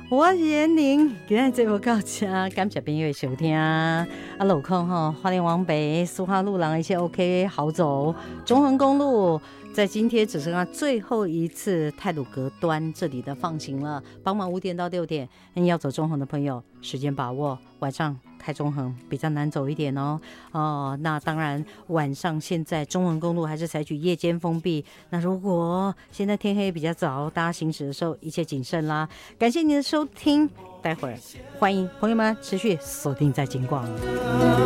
我是严宁，今日节目到这，感谢朋友的收听。有空花莲往北，苏花路廊一切 OK， 好走。中横公路在今天只剩下最后一次太鲁阁端这里的放行了，傍晚5点到6点。要走中横的朋友，时间把握，晚上开中横比较难走一点哦。那当然晚上现在中横公路还是采取夜间封闭。那如果现在天黑比较早，大家行驶的时候一切谨慎啦。感谢您的收听，待会儿欢迎朋友们持续锁定在金广。